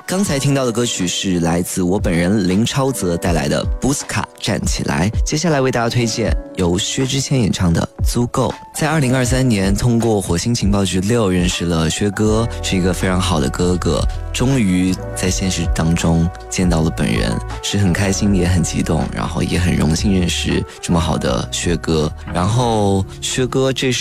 刚才听到的歌曲是来自我本人林超泽带来的布斯卡站起来，接下来为大家推荐由薛之谦演唱的足够。在2023年通过火星情报局6认识了薛哥，是一个非常好的哥哥，终于在现实当中见到了本人，是很开心也很激动，然后也很荣幸认识这么好的薛哥。然后薛哥这